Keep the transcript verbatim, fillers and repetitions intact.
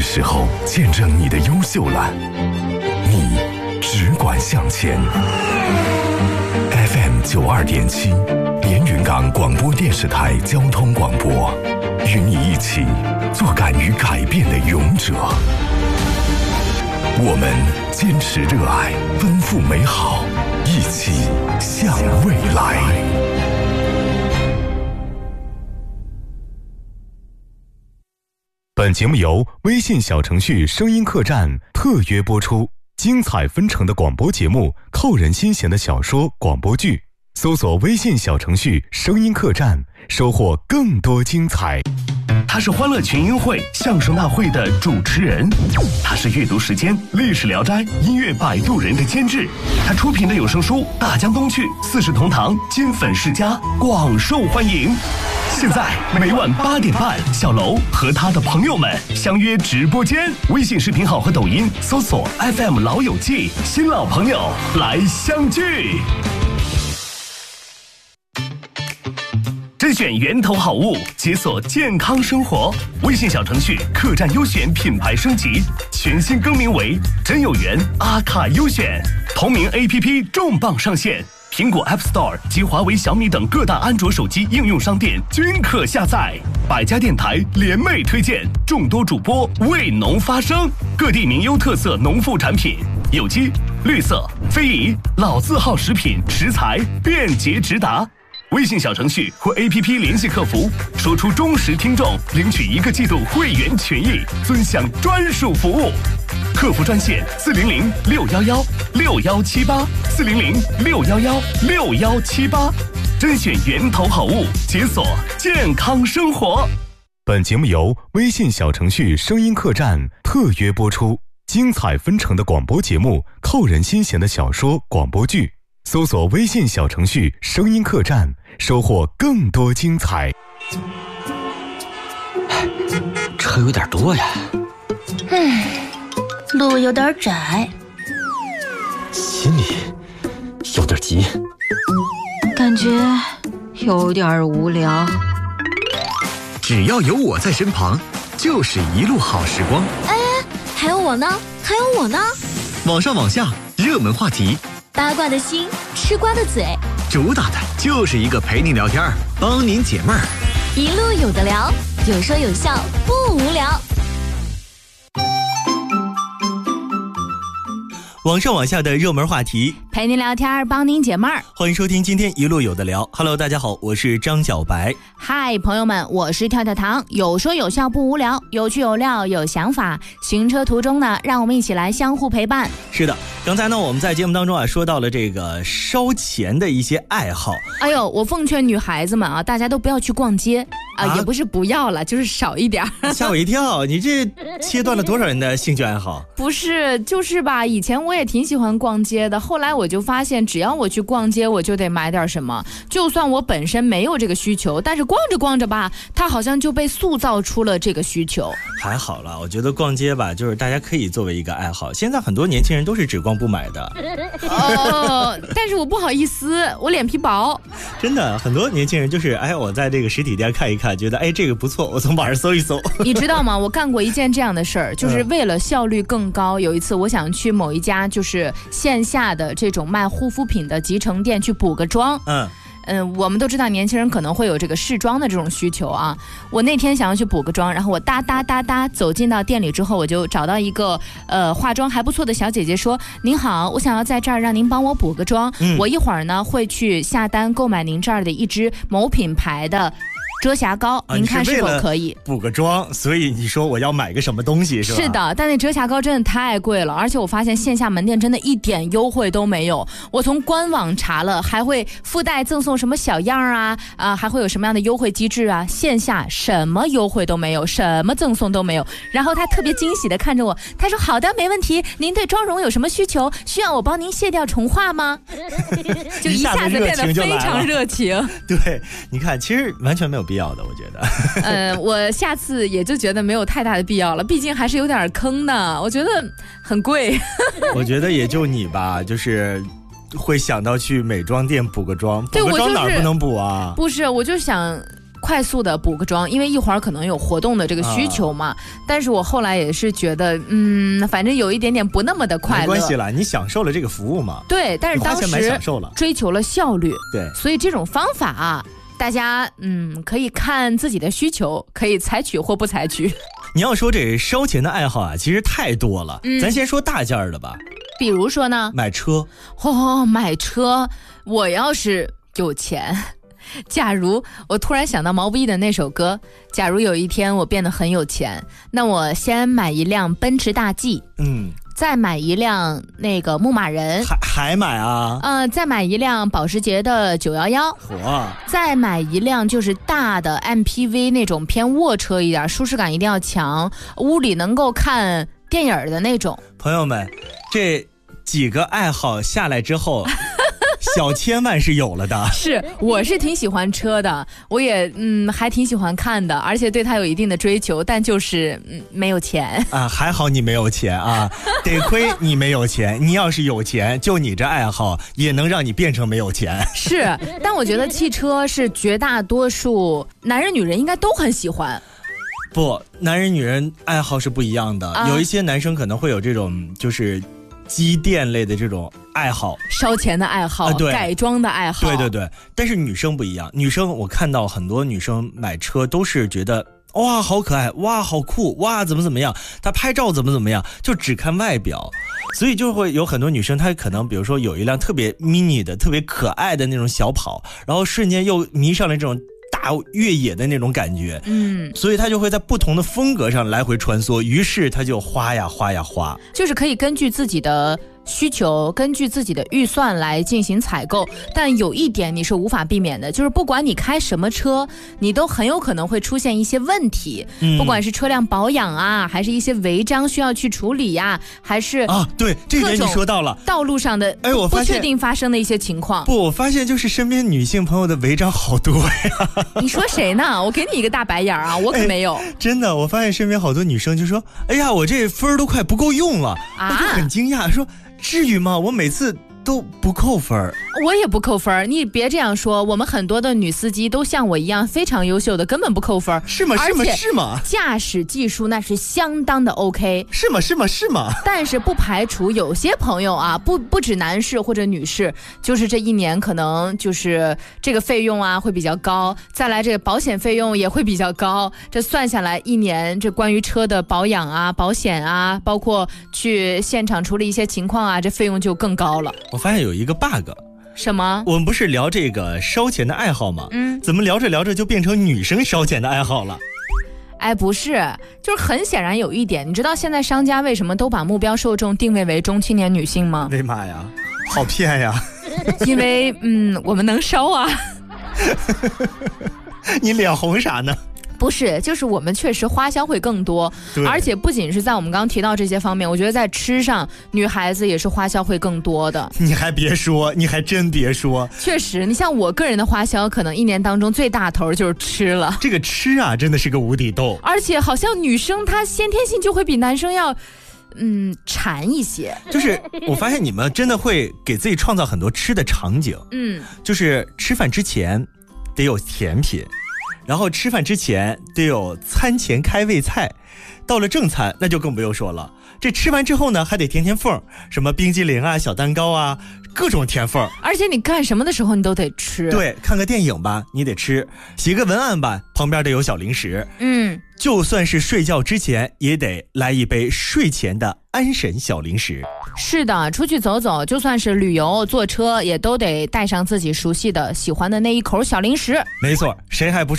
时候见证你的优秀了，你只管向前。 F M 九二点七，连云港广播电视台交通广播，与你一起做敢于改变的勇者。我们坚持热爱，奔赴美好，一起向未来。 本节目由微信小程序声音客栈特约播出，精彩纷呈的广播节目，扣人心弦的小说广播剧，搜索微信小程序声音客栈，收获更多精彩。 他是欢乐群英会相声大会的主持人，他是阅读时间历史聊斋音乐摆渡人的监制，他出品的有声书《大江东去》四世同堂金粉世家广受欢迎。现在每晚八点半，小楼和他的朋友们相约直播间，微信视频号和抖音搜索 F M 老友记，新老朋友来相聚。甄选源头好物，解锁健康生活。微信小程序客栈优选品牌升级，全新更名为真有缘阿卡优选。同名 A P P 重磅上线，苹果 App Store 及华为、小米等各大安卓手机应用商店均可下载。百家电台联袂推荐，众多主播为农发声，各地名优特色农副产品，有机、绿色、非遗、老字号食品食材便捷直达。微信小程序或 A P P 联系客服，说出忠实听众，领取一个季度会员权益，尊享专属服务。客服专线四零零六幺幺六幺七八四零零六幺幺六幺七八，甄选源头好物，解锁健康生活。 本节目由微信小程序声音客栈特约播出，精彩纷呈的广播节目，扣人心弦的小说广播剧。搜索微信小程序声音客栈，收获更多精彩。 车有点多呀， 唉，路有点窄， 心里有点急， 感觉有点无聊。 只要有我在身旁，就是一路好时光。 哎，还有我呢，还有我呢。 网上网下，热门话题， 八卦的心，吃瓜的嘴， 主打的就是一个陪你聊天，帮您解闷儿， 一路有的聊，有说有笑，不无聊。 网上网下的热门话题， 陪您聊天，帮您解闷儿。 欢迎收听今天一路有的聊。Hello， 大家好，我是张小白。 嗨，朋友们，我是跳跳糖，有说有笑不无聊，有趣有料有想法。行车途中呢，让我们一起来相互陪伴。 是的，刚才呢我们在节目当中啊说到了这个烧钱的一些爱好。 哎呦，我奉劝女孩子们啊，大家都不要去逛街啊，啊也不是不要了，就是少一点。 吓我一跳，你这切断了多少人的兴趣爱好？ 不是，就是吧，以前我也挺喜欢逛街的，后来我就发现，只要我去逛街，我就得买点什么。就算我本身没有这个需求，但是逛着逛着吧，它好像就被塑造出了这个需求。 还好了，我觉得逛街吧，就是大家可以作为一个爱好。现在很多年轻人都是只逛不买的。 哦，但是我不好意思，我脸皮薄。 真的，很多年轻人就是，哎，我在这个实体店看一看，觉得哎这个不错，我从网上搜一搜。 你知道吗？我干过一件这样的事儿，就是为了效率更高。有一次，我想去某一家就是线下的这种卖护肤品的集成店去补个妆。嗯。嗯，我们都知道年轻人可能会有这个试妆的这种需求啊。我那天想要去补个妆，然后我哒哒哒哒走进到店里之后，我就找到一个呃化妆还不错的小姐姐说：“您好，我想要在这儿让您帮我补个妆，嗯、我一会儿呢会去下单购买您这儿的一支某品牌的遮瑕膏，您看是否可以？” 补个妆，所以你说我要买个什么东西是吧？ 是的，但那遮瑕膏真的太贵了，而且我发现线下门店真的一点优惠都没有。我从官网查了，还会附带赠送什么小样啊啊，还会有什么样的优惠机制啊？线下什么优惠都没有，什么赠送都没有。然后他特别惊喜的看着我，他说：“好的，没问题。您对妆容有什么需求？需要我帮您卸掉重画吗？”就一下子变得非常热情。 对，你看，其实完全没有必要的，我觉得。 嗯、呃，我下次也就觉得没有太大的必要了，毕竟还是有点坑的，我觉得很贵。 我觉得也就你吧，就是会想到去美妆店补个妆，补个妆哪儿不能补啊？ 不是，我就想快速的补个妆，因为一会儿可能有活动的这个需求嘛。啊、但是我后来也是觉得，嗯，反正有一点点不那么的快乐。 没关系啦，你享受了这个服务嘛。 对，但是当时追求了效率。 对， 所以这种方法啊，大家嗯可以看自己的需求，可以采取或不采取。 你要说这烧钱的爱好啊，其实太多了。嗯、咱先说大件儿的吧。 比如说呢？ 买车。 哦，买车，我要是有钱。假如我突然想到毛不易的那首歌，假如有一天我变得很有钱，那我先买一辆奔驰大 G， 嗯，再买一辆那个牧马人， 还还买啊？ 呃，再买一辆保时捷的九一一， 嚯， 再买一辆就是大的 M P V 那种偏卧车一点，舒适感一定要强，屋里能够看电影的那种。 朋友们，这几个爱好下来之后。小千万是有了的。 是，我是挺喜欢车的，我也嗯还挺喜欢看的，而且对它有一定的追求，但就是嗯没有钱啊。还好你没有钱啊，得亏你没有钱。你要是有钱，就你这爱好也能让你变成没有钱。 是，但我觉得汽车是绝大多数男人女人应该都很喜欢。 不，男人女人爱好是不一样的，啊、有一些男生可能会有这种就是机电类的这种爱好， 烧钱的爱好、啊、对，改装的爱好， 对对对。但是女生不一样，女生我看到很多女生买车都是觉得哇好可爱，哇好酷，哇怎么怎么样，她拍照怎么怎么样，就只看外表。所以就会有很多女生，她可能比如说有一辆特别 mini 的特别可爱的那种小跑，然后瞬间又迷上了这种大越野的那种感觉，嗯，所以他就会在不同的风格上来回穿梭，于是他就花呀花呀花， 就是可以根据自己的需求，根据自己的预算来进行采购。但有一点你是无法避免的，就是不管你开什么车，你都很有可能会出现一些问题，嗯、不管是车辆保养啊，还是一些违章需要去处理呀、啊，还是啊，对，这点你说到了， 道路上的哎，我不确定发生的一些情况。 不，我发现就是身边女性朋友的违章好多呀。 你说谁呢？我给你一个大白眼啊，我可没有。 真的，我发现身边好多女生就说：“哎呀，我这分都快不够用了。”啊，我就很惊讶，说。至于吗？我每次都不扣分。 我也不扣分，你别这样说。我们很多的女司机都像我一样非常优秀的，根本不扣分。 是吗？是吗？是吗？ 驾驶技术那是相当的 OK。 是吗？是吗？是吗？ 但是不排除有些朋友啊，不不止男士或者女士，就是这一年可能就是这个费用啊会比较高，再来这个保险费用也会比较高。这算下来一年，这关于车的保养啊、保险啊，包括去现场处理一些情况啊，这费用就更高了。 我发现有一个 bug。 什么？ 我们不是聊这个烧钱的爱好吗？嗯，怎么聊着聊着就变成女生烧钱的爱好了？ 哎，不是，就是很显然有一点，你知道现在商家为什么都把目标受众定位为中青年女性吗？ 哎妈呀，好骗呀！ 因为嗯，我们能烧啊。 你脸红啥呢？ 不是，就是我们确实花销会更多，而且不仅是在我们刚刚提到这些方面，我觉得在吃上，女孩子也是花销会更多的。 你还别说，你还真别说， 确实，你像我个人的花销，可能一年当中最大头就是吃了。 这个吃啊，真的是个无底洞。 而且好像女生她先天性就会比男生要。嗯，馋一些。 就是我发现你们真的会给自己创造很多吃的场景。嗯，就是吃饭之前得有甜品，然后吃饭之前得有餐前开胃菜，到了正餐那就更不用说了。这吃完之后呢，还得填填缝，什么冰激凌啊、小蛋糕啊，各种填缝。 而且你干什么的时候你都得吃。 对，看个电影吧，你得吃；写个文案吧，旁边得有小零食。嗯，就算是睡觉之前，也得来一杯睡前的安神小零食。 是的，出去走走，就算是旅游、坐车，也都得带上自己熟悉的、喜欢的那一口小零食。 没错，谁还不